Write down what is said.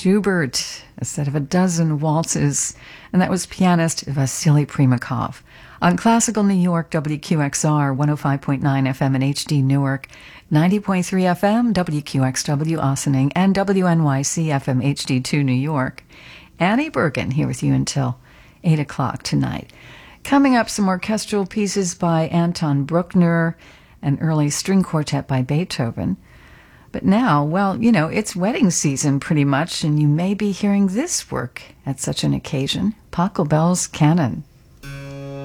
Schubert, a set of a dozen waltzes, and that was pianist Vasily Primakov. On Classical New York, WQXR, 105.9 FM in HD Newark, 90.3 FM, WQXW Ossining, and WNYC FM HD2 New York. Annie Bergen here with you until 8 o'clock tonight. Coming up, some orchestral pieces by Anton Bruckner, an early string quartet by Beethoven. But now, well, you know, it's wedding season pretty much, and you may be hearing this work at such an occasion, Pachelbel's Canon.